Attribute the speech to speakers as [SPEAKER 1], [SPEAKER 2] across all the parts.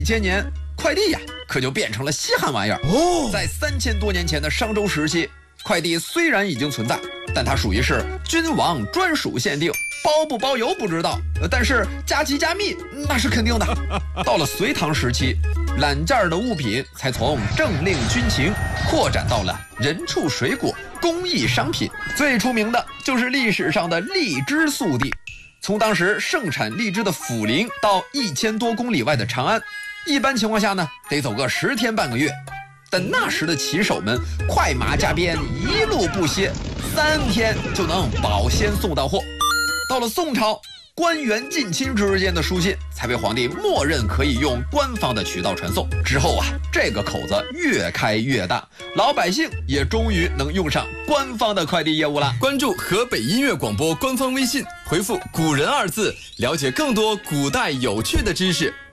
[SPEAKER 1] 2000年，快递呀可就变成了稀罕玩意儿。在3000多年前的商周时期，快递虽然已经存在，但它属于是君王专属限定，包不包邮不知道，但是加急加密那是肯定的。到了隋唐时期，揽件的物品才从政令军情扩展到了人畜水果、工艺商品。最出名的就是历史上的荔枝速递。从当时盛产荔枝的涪陵到1000多公里外的长安，一般情况下呢，得走个10天半个月。但那时的骑手们快马加鞭，一路不歇，3天就能保鲜送到货。到了宋朝，官员近亲之间的书信才被皇帝默认可以用官方的渠道传送。之后啊，这个口子越开越大，老百姓也终于能用上官方的快递业务了。
[SPEAKER 2] 关注河北音乐广播官方微信，回复“古人”2字，了解更多古代有趣的知识。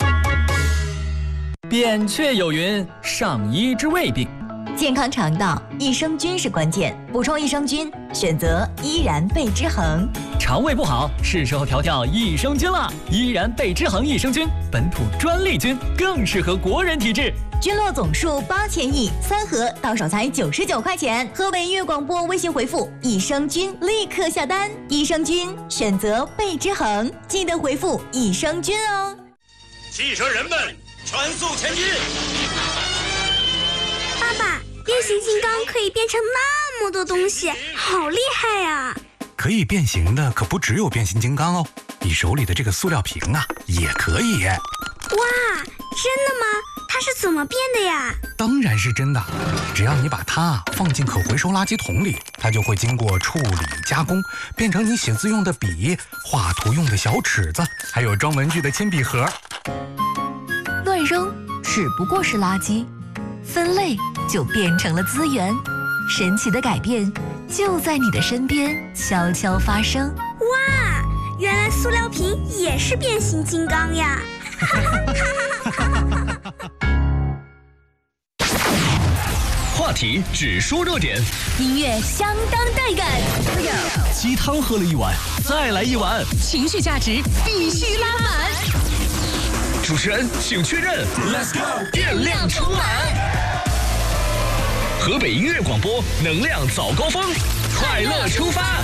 [SPEAKER 3] 扁鹊有云：上医之未病。
[SPEAKER 4] 健康肠道，益生菌是关键，补充益生菌，选择依然贝之恒。
[SPEAKER 3] 肠胃不好，是时候调调益生菌了。依然贝之恒益生菌，本土专利菌，更适合国人体质。
[SPEAKER 4] 菌落总数8000亿，3盒到手才99块钱。河北音乐广播微信回复益生菌，立刻下单。益生菌选择贝之恒，记得回复益生菌哦。
[SPEAKER 5] 汽车人们，全速前进！
[SPEAKER 6] 爸爸，变形金刚可以变成那么多东西，好厉害呀！
[SPEAKER 7] 可以变形的可不只有变形金刚哦，你手里的这个塑料瓶啊，也可以。
[SPEAKER 6] 哇，真的吗？它是怎么变的呀？
[SPEAKER 7] 当然是真的，只要你把它放进可回收垃圾桶里，它就会经过处理加工，变成你写字用的笔、画图用的小尺子，还有装文具的铅笔盒。
[SPEAKER 4] 乱扔只不过是垃圾，分类就变成了资源。神奇的改变就在你的身边悄悄发生。
[SPEAKER 6] 哇，原来塑料瓶也是变形金刚呀！
[SPEAKER 5] 话题只说热点，
[SPEAKER 4] 音乐相当带感，
[SPEAKER 5] 鸡汤喝了一碗，再来一碗，
[SPEAKER 4] 情绪价值必须拉满。
[SPEAKER 5] 主持人请确认 ，Let's go， 电量充满。河北音乐广播，能量早高峰，快乐出发。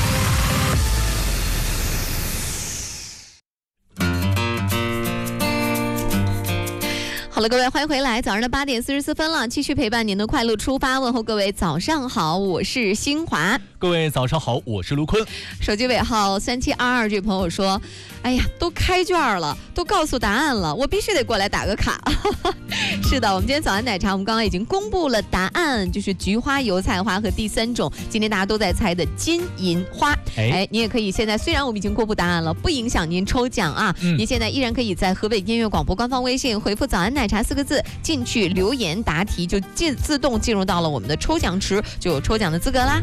[SPEAKER 8] 好了，各位，欢迎回来，早上的8点44分了，继续陪伴您的快乐出发，问候各位早上好，我是新华。
[SPEAKER 3] 各位早上好，我是卢坤。
[SPEAKER 8] 手机尾号3722这位朋友说，哎呀，都开卷了，都告诉答案了，我必须得过来打个卡。是的，我们今天早安奶茶，我们刚刚已经公布了答案，就是菊花、油菜花和第3种，今天大家都在猜的金银花。哎，你也可以现在，虽然我们已经公布答案了，不影响您抽奖啊。您现在依然可以在河北音乐广播官方微信回复早安奶茶4个字进去留言答题，就自动进入到了我们的抽奖池，就有抽奖的资格啦。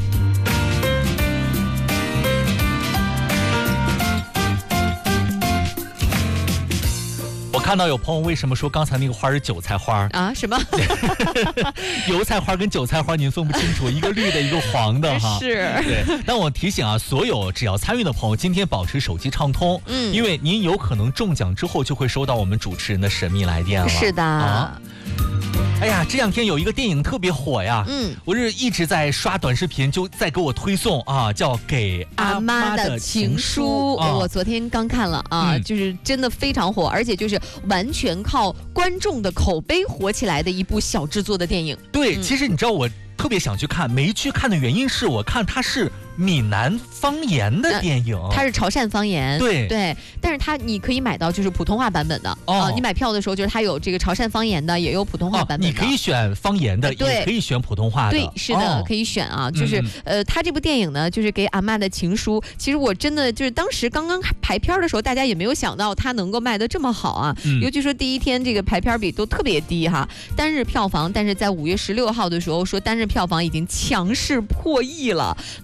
[SPEAKER 3] 我看到有朋友为什么说刚才那个花是韭菜花
[SPEAKER 8] 啊？什么？
[SPEAKER 3] 油菜花跟韭菜花您分不清楚，一个绿的，一个黄的哈。
[SPEAKER 8] 是。
[SPEAKER 3] 对。但我提醒啊，所有只要参与的朋友，今天保持手机畅通，因为您有可能中奖之后就会收到我们主持人的神秘来电了。
[SPEAKER 8] 是的。啊。
[SPEAKER 3] 哎呀，这2天有一个电影特别火呀，我是一直在刷短视频，就在给我推送啊，叫《给阿妈的情书》。
[SPEAKER 8] 我昨天刚看了啊，就是真的非常火，而且就是完全靠观众的口碑火起来的一部小制作的电影。
[SPEAKER 3] 对，其实你知道我特别想去看，没去看的原因是我看它是闽南方言的电影，
[SPEAKER 8] 它是潮汕方言，对，但是你可以买到就是普通话版本的你买票的时候就是它有这个潮汕方言的，也有普通话版本的，
[SPEAKER 3] 你可以选方言的，也可以选普通话的，
[SPEAKER 8] 对，是的，可以选啊。就是它这部电影呢，就是给阿嬷的情书。其实我真的就是当时刚刚排片的时候，大家也没有想到它能够卖得这么好啊，尤其说第1天这个排片比都特别低哈，单日票房，但是在5月16号的时候说单日票房已经强势破亿了，累计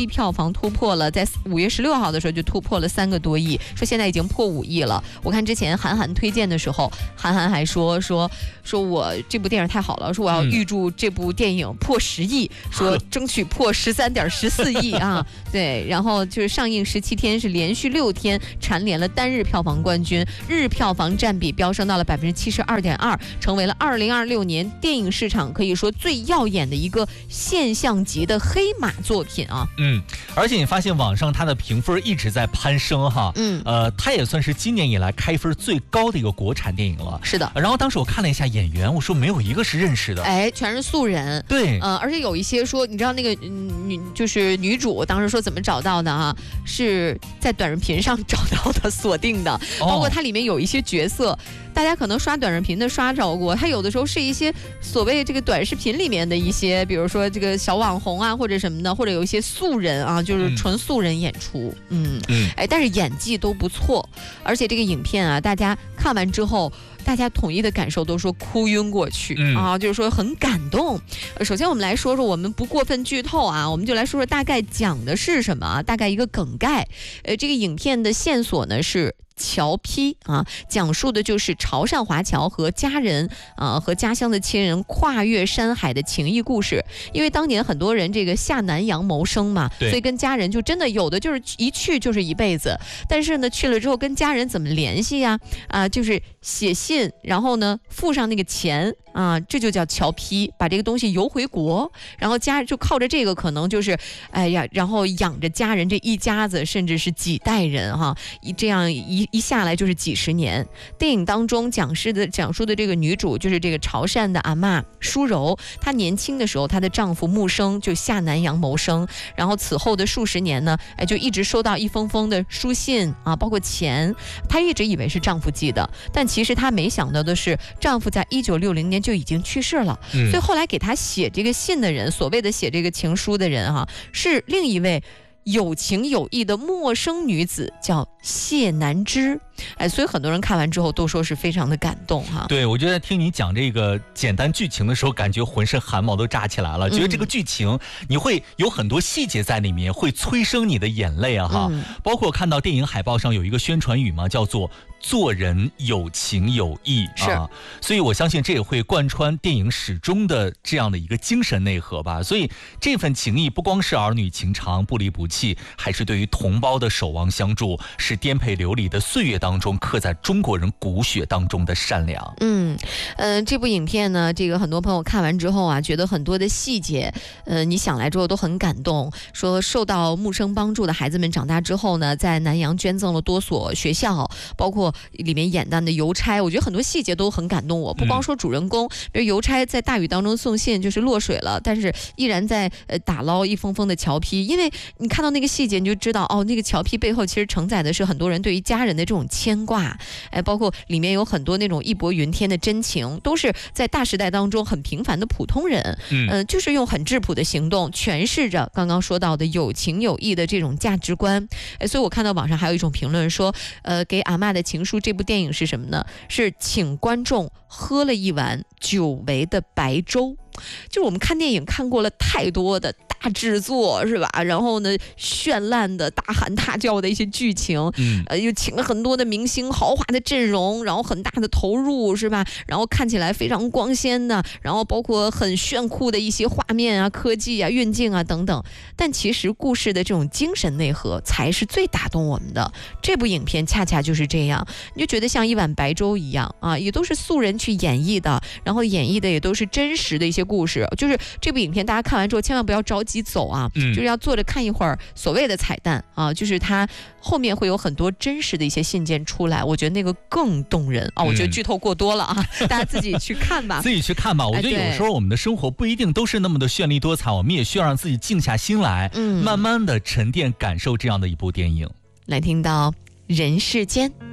[SPEAKER 8] 票房突破了，在5月16号的时候就突破了3个多亿，说现在已经破5亿了。我看之前韩寒推荐的时候，韩寒还说我这部电影太好了，说我要预祝这部电影破10亿，说争取破13.14亿啊。对，然后就是上映17天是连续6天蝉联了单日票房冠军，日票房占比飙升到了72.2%，成为了2026年电影市场可以说最耀眼的一个现象级的黑马作品啊。
[SPEAKER 3] 而且你发现网上它的评分一直在攀升哈。它也算是今年以来开分最高的一个国产电影了。
[SPEAKER 8] 是的。
[SPEAKER 3] 然后当时我看了一下演员，我说没有一个是认识的，
[SPEAKER 8] 全是素人。
[SPEAKER 3] 对，
[SPEAKER 8] 而且有一些说，你知道那个就是女主当时说怎么找到的啊？是在短视频上找到的，锁定的。包括它里面有一些角色，大家可能刷短视频的刷着过，它有的时候是一些所谓这个短视频里面的一些，比如说这个小网红啊，或者什么的，或者有一些素人啊，就是纯素人演出。但是演技都不错，而且这个影片啊，大家看完之后，大家统一的感受都说哭晕过去啊，就是说很感动。首先我们来说说，我们不过分剧透啊，我们就来说说大概讲的是什么啊，大概一个梗概。这个影片的线索呢是侨批啊，讲述的就是潮汕华侨和家人和家乡的亲人跨越山海的情谊故事。因为当年很多人这个下南洋谋生嘛，所以跟家人就真的有的就是一去就是一辈子。但是呢，去了之后跟家人怎么联系呀？就是写信，然后呢付上那个钱啊，这就叫侨批，把这个东西邮回国，然后家就靠着这个可能就是然后养着家人这一家子，甚至是几代人哈，这样一下来就是几十年。电影当中讲述的这个女主就是这个潮汕的阿嬷舒柔，她年轻的时候她的丈夫木生就下南洋谋生，然后此后的数十年呢，就一直收到一封封的书信啊，包括钱，她一直以为是丈夫寄的，但其实她没想到的是丈夫在1960年就已经去世了。所以后来给她写这个信的人，所谓的写这个情书的人是另一位有情有义的陌生女子，叫谢南芝。所以很多人看完之后都说是非常的感动哈。
[SPEAKER 3] 对，我觉得听你讲这个简单剧情的时候，感觉浑身汗毛都炸起来了。觉得这个剧情你会有很多细节在里面，会催生你的眼泪啊哈。包括看到电影海报上有一个宣传语嘛，叫做做人有情有义啊，所以我相信这也会贯穿电影始终的这样的一个精神内核吧。所以这份情谊不光是儿女情长不离不弃，还是对于同胞的守望相助，是颠沛流离的岁月当中刻在中国人骨血当中的善良。
[SPEAKER 8] 这部影片呢，这个很多朋友看完之后啊，觉得很多的细节，你想来之后都很感动。说受到木生帮助的孩子们长大之后呢，在南洋捐赠了多所学校，包括里面演的邮差，我觉得很多细节都很感动我。不光说主人公，比如邮差在大雨当中送信，就是落水了，但是依然在打捞一封封的侨批。因为你看到那个细节，你就知道那个侨批背后其实承载的是很多人对于家人的这种牵挂，包括里面有很多那种义薄云天的真情，都是在大时代当中很平凡的普通人，就是用很质朴的行动诠释着刚刚说到的有情有义的这种价值观。所以我看到网上还有一种评论说，给阿嬷的情书这部电影是什么呢？是请观众喝了一碗久违的白粥。就是我们看电影看过了太多的大制作是吧，然后呢绚烂的大喊大叫的一些剧情，又请了很多的明星豪华的阵容，然后很大的投入是吧，然后看起来非常光鲜的，然后包括很炫酷的一些画面啊、科技啊、运镜啊等等。但其实故事的这种精神内核才是最打动我们的。这部影片恰恰就是这样，你就觉得像一碗白粥一样啊，也都是素人去演绎的，然后演绎的也都是真实的一些故事。就是这部影片大家看完之后千万不要着急走啊，就是要坐着看一会儿所谓的彩蛋啊，就是它后面会有很多真实的一些信件出来，我觉得那个更动人啊。我觉得剧透过多了啊，大家自己去看吧。
[SPEAKER 3] 自己去看吧。我觉得有时候我们的生活不一定都是那么的绚丽多彩，我们也需要让自己静下心来，慢慢的沉淀感受这样的一部电影。
[SPEAKER 8] 来听到人世间。